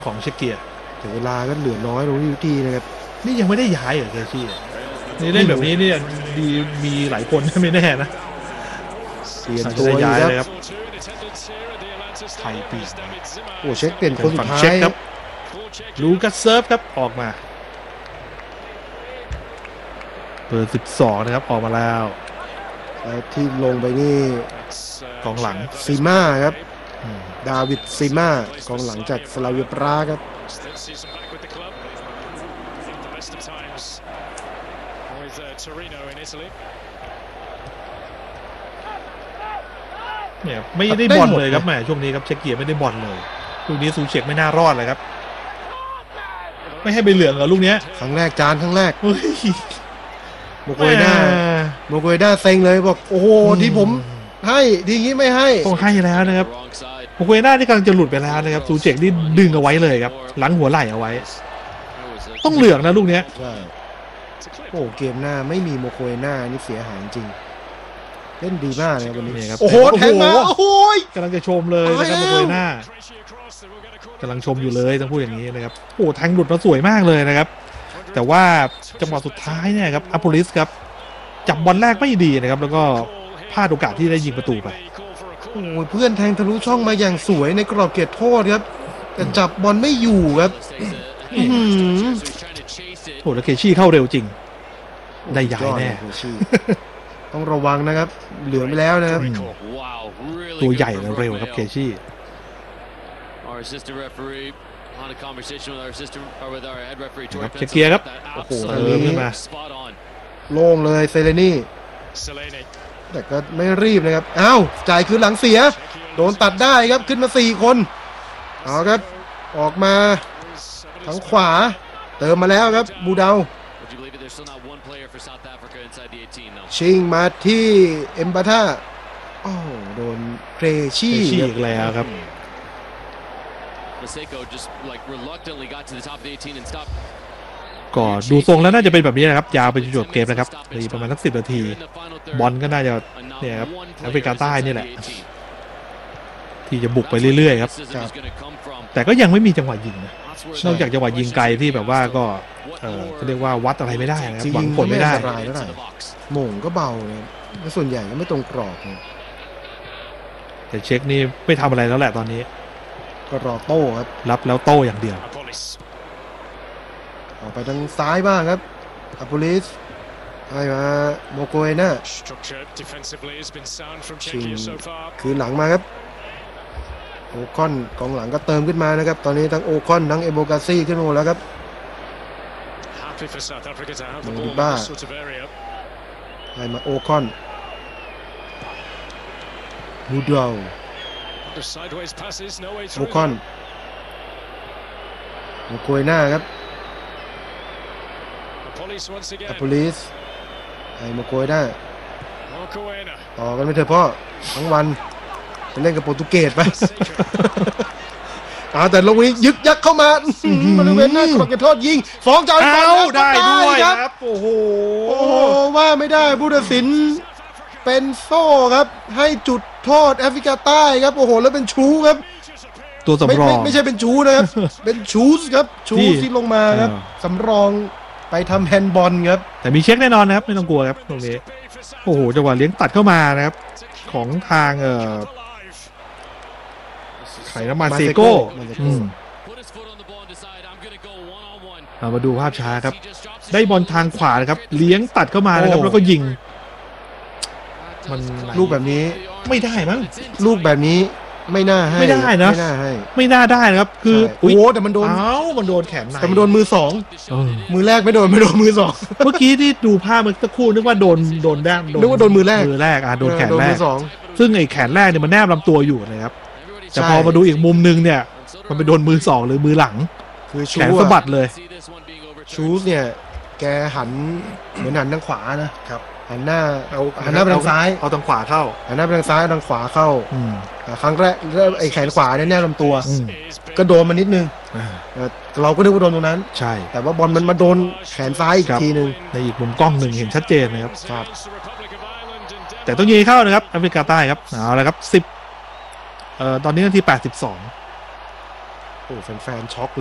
ของเชเกียถึงเวลาก็เหลือน้อยลงทุกทีนะครับนี่ยังไม่ได้ย้ายเหรอเคชี่นี่เล่นแบบนี้เนี่ยดีมีหลายคนไม่แน่นะเปลี่ยนตัวย้ายเลยครับไทยปีโอ้เช็คเปลี่ยนคนสุดท้ายครับลูกัสเซิร์ฟครับออกมาเบอร์12นะครับออกมาแล้วที่ลงไปนี่กองหลังซีม่าครับดาวิดซีม่ากองหลังจากสลาเวียปราครับเนี่ยไม่ได้บอลเลยครับแหมช่วงนี้ครับเชเกียไม่ได้บอลเลยลูกนี้ซูเชกไม่น่ารอดเลยครับไม่ให้ใบเหลืองเหรอลูกนี้ครั้งแรกจานครั้งแรกโมโกยด้าเซ็งเลยบอกโอ้โหที่ผมให้ทีนี้ไม่ให้ต้องให้แล้วนะครับโมโกยด้าที่กำลังจะหลุดไปแล้วนะครับซูเชกนี่ดึงเอาไว้เลยครับหลังหัวไหล่เอาไว้ต้องเหลืองนะลูกนี้ใช่โอ้เกมหน้าไม่มีโมโกยด้านี่เสียหายจริงเล่นดีมากเลยวันนี้ครับโอ้โหแทงมาโอ้โหกำลังจะชมเลยนะครับโมโกยด้ากำลังชมอยู่เลยต้องพูดอย่างนี้นะครับโอ้แทงหลุดมาสวยมากเลยนะครับแต่ว่าจังหวะสุดท้ายเนี่ยครับอัปโปลิสครับจับบอลแรกไม่ดีนะครับแล้วก็พลาดโอกาสที่ได้ยิงประตูไปโอ้เพื่อนแทงทะลุช่องมาอย่างสวยในกรอบเขตโทษครับแต่จับบอลไม่อยู่ครับโอ้แล้วเคชี่เข้าเร็วจริงได้ย้ายแน่ต้องระวังนะครับเหลือไปแล้วนะครับตัวใหญ่และเร็วครับเคชี่เชเกียครับโอ้โหเติมขึ้นมาโล่งเลยเซเลนี่แต่ก็ไม่รีบนะครับอ้าวจ่ายคืนหลังเสียโดนตัดได้ครับขึ้นมา4คนเอาครับออกมาทางขวาเติมมาแล้วครับบูเดาชิงมาที่เอ็มบาท่าโอ้โดนเครชี่อีกแล้วครับก็ดูทรงแล้วน่าจะเป็นแบบนี้นะครับยาวไปจนจบเกมนะครับประมาณสัก10 นาทีบอลก็น่าจะเนี่ยครับแอฟริกาใต้นี่แหละที่จะบุกไปเรื่อยๆครับแต่ก็ยังไม่มีจังหวะยิงนะนอกจากจังหวะยิงไกลที่แบบว่าก็เขาเรียกว่าวัดอะไรไม่ได้นะครับหวังผลไม่ได้โหม่งก็เบาเลยส่วนใหญ่ก็ไม่ตรงกรอบแต่เช็คนี่ไม่ทำอะไรแล้วแหละตอนนี้ก็รอโต้ครับรับแล้วโต้อย่างเดียวออกไปทางซ้ายบ้างครับอัปโปลิสให้มาโมโกเอน่าชิงคืนหลังมาครับโอคอนกองหลังก็เติมขึ้นมานะครับตอนนี้ทั้งโอคอนทั้งเอโบกาซี่ขึ้นมาแล้วครับมูดิบ้าให้มาโอคอนมูดาวโอคอนโมโกเอน่าครับอัปโปลิสไอ้โมโกเอน่าต่อกันไม่เถอะพ่อทั้งวันไปเล่นกับโปรตุเกสไปแต่ลงนี้ยึกยักเข้ามาบริเวณหน้ากรอบเขตโทษยิงฟ้องจอยได้ด้วยครับโอ้โหว่าไม่ได้ผู้ตัดสินเป็นโซ่ครับให้จุดโทษแอฟริกาใต้ครับโอ้โหแล้วเป็นชูครับตัวสำรองไม่ใช่เป็นชูนะครับเป็นชูครับชูที่ลงมาครับสำรองไปทำแฮนด์บอลครับแต่มีเช็คแน่นอนนะครับไม่ต้องกลัวครับตรงนี้โอ้โหจังหวะเลี้ยงตัดเข้ามานะครับของทางไข่น้ำมันเซโก้มาดูภาพช้าครับได้บอลทางขวานะครับเลี้ยงตัดเข้ามานะครับแล้วก็ยิงมันลูกแบบนี้ไม่ได้มั้งลูกแบบนี้ไม่น่าให้ไม่ได้นะไม่น่าได้นะครับคือโอ้แต่มันโดนมันโดนแขนในแต่มันโดนมือ2มือแรกไม่โดนมือ2เมื่อกี้ที่ดูภาพเมื่อสักครู่นึกว่าโดนด้านนึกว่าโดนมือแรกโดนแขนแรกซึ่งไอ้แขนแรกเนี่ยมันแนบลำตัวอยู่นะครับแต่พอมาดูอีกมุมนึงเนี่ยมันไปโดนมือ2หรือมือหลังคือแขนสะบัดเลยชูสเนี่ยแกหันเหมือนหันทางขวานะครับหันหน้าไปทางซ้ายเอาทางขวาเข้าหันหน้าไปทางซ้ายทางขวาเข้าครั้งแรกไอ้แขนขวาเนี่ยแนบลำตัวก็โดนมานิดนึงเราก็นึกว่าโดนตรงนั้นใช่แต่ว่าบอลมันมาโดนแขนซ้ายอีกทีนึงในอีกมุมกล้องหนึ่งเห็นชัดเจนนะครับแต่ต้องยิงเข้านะครับแอฟริกาใต้ครับเอาละครับ10ตอนนี้นาที82 อ้แฟนๆช็อกเลย